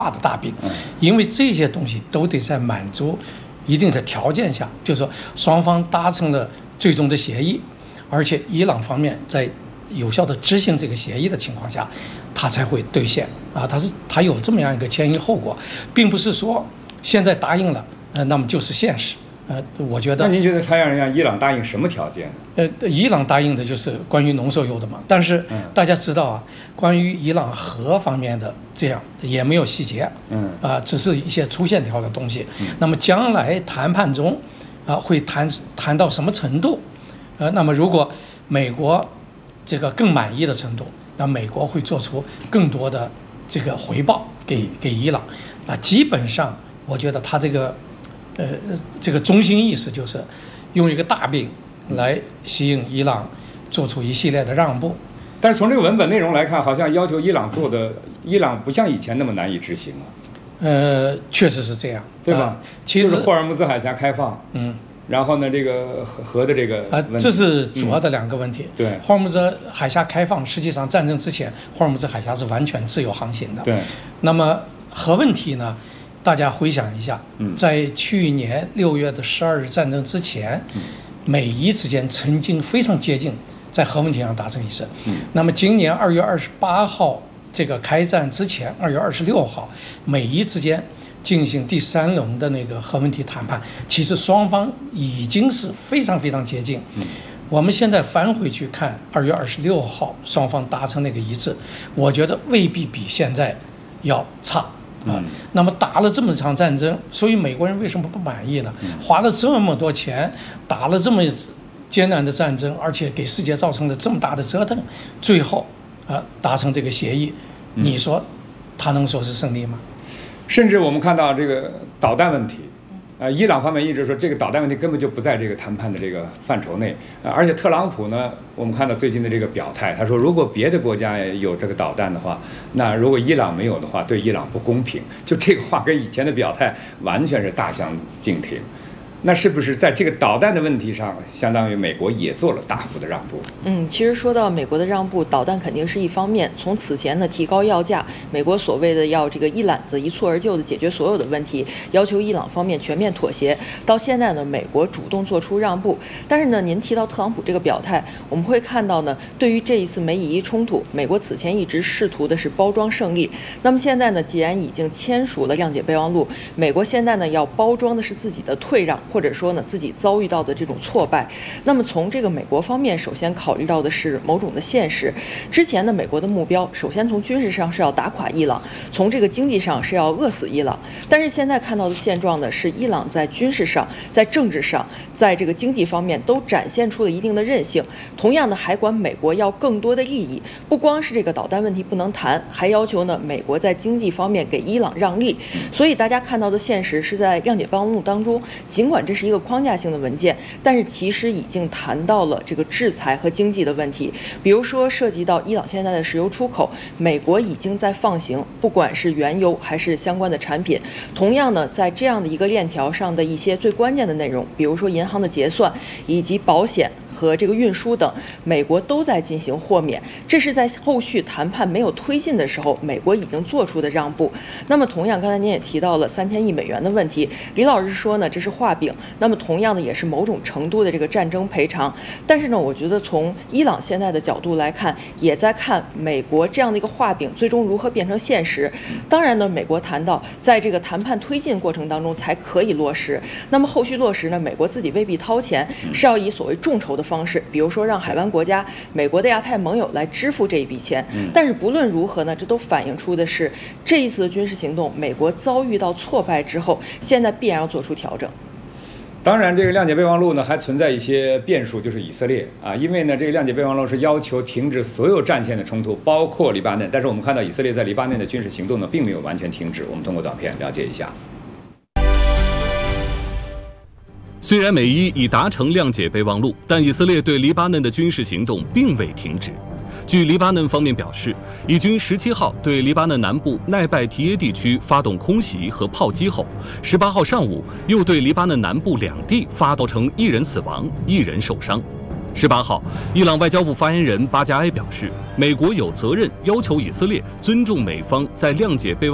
的大病，因为这些东西都得在满足一定的条件下，就是说双方达成了最终的协议，而且伊朗方面在有效的执行这个协议的情况下，它才会兑现啊，它有这么样一个前因后果，并不是说现在答应了，那么就是现实。我觉得， 那您觉得他让伊朗答应什么条件？ 伊朗答应的就是关于农售油的嘛。但是大家知道啊，关于伊朗核方面的这样也没有细节，只是一些粗线条的东西。那么将来谈判中会谈到什么程度？那么如果美国这个更满意的程度，那美国会做出更多的这个回报给伊朗基本上我觉得他这个中心意识就是用一个大病来吸引伊朗做出一系列的让步。 但是从这个文本内容来看，好像要求伊朗做的，伊朗不像以前那么难以执行了。 确实是这样， 对吧？ 其实就是霍尔木兹海峡开放，然后呢，这个核的这个这是主要的两个问题。 对， 霍尔木兹海峡开放，实际上战争之前，霍尔木兹海峡是完全自由航行的。 对。 那么核问题呢？大家回想一下，在去年6月12日战争之前，美伊之间曾经非常接近，在核问题上达成一致。那么今年2月28号这个开战之前，2月26号，美伊之间进行第3轮的那个核问题谈判，其实双方已经是非常非常接近。我们现在翻回去看2月26号双方达成那个一致，我觉得未必比现在要差。那么打了这么场战争，所以美国人为什么不满意呢？花了这么多钱，打了这么艰难的战争，而且给世界造成了这么大的折腾，最后达成这个协议，你说他能说是胜利吗？ 甚至我们看到这个导弹问题，伊朗方面一直说这个导弹问题根本就不在这个谈判的这个范畴内，而且特朗普呢，我们看到最近的这个表态，他说如果别的国家有这个导弹的话，那如果伊朗没有的话，对伊朗不公平。就这个话跟以前的表态完全是大相径庭。那是不是在这个导弹的问题上，相当于美国也做了大幅的让步？ 其实说到美国的让步，导弹肯定是一方面。从此前呢提高要价，美国所谓的要这个一揽子一蹴而就的解决所有的问题，要求伊朗方面全面妥协，到现在呢美国主动做出让步。但是呢，您提到特朗普这个表态，我们会看到呢，对于这一次美以伊冲突，美国此前一直试图的是包装胜利。那么现在呢，既然已经签署了谅解备忘录，美国现在呢要包装的是自己的退让，或者说呢自己遭遇到的这种挫败。那么从这个美国方面，首先考虑到的是某种的现实。之前呢，美国的目标首先从军事上是要打垮伊朗，从这个经济上是要饿死伊朗。但是现在看到的现状呢，是伊朗在军事上、在政治上、在这个经济方面都展现出了一定的韧性。同样的，还管美国要更多的利益，不光是这个导弹问题不能谈，还要求呢美国在经济方面给伊朗让利。所以大家看到的现实是在谅解备忘录当中，尽管这是一个框架性的文件，但是其实已经谈到了这个制裁和经济的问题。比如说涉及到伊朗现在的石油出口，美国已经在放行，不管是原油还是相关的产品。同样呢，在这样的一个链条上的一些最关键的内容，比如说银行的结算以及保险和这个运输等，美国都在进行豁免。这是在后续谈判没有推进的时候，美国已经做出的让步。那么同样，刚才您也提到了3000亿美元的问题，李老师说呢，这是画饼。那么同样的也是某种程度的这个战争赔偿。但是呢，我觉得从伊朗现在的角度来看，也在看美国这样的一个画饼最终如何变成现实。当然呢，美国谈到在这个谈判推进过程当中才可以落实。那么后续落实呢，美国自己未必掏钱，是要以所谓众筹的方式，比如说让海湾国家、美国的亚太盟友来支付这一笔钱。但是不论如何呢，这都反映出的是这一次的军事行动，美国遭遇到挫败之后，现在必然要做出调整。 当然，这个谅解备忘录呢还存在一些变数，就是以色列啊，因为呢这个谅解备忘录是要求停止所有战线的冲突，包括黎巴嫩。但是我们看到以色列在黎巴嫩的军事行动呢并没有完全停止。我们通过短片了解一下。 虽然美伊已达成谅解备忘录，但以色列对黎巴嫩的军事行动并未停止。据黎巴嫩方面表示，以军17号对黎巴嫩南部奈拜提耶地区发动空袭和炮击后，18号上午又对黎巴嫩南部2地发动成1人死亡、1人受伤。18号，伊朗外交部发言人巴加埃表示，美国有责任要求以色列尊重美方在谅解备忘录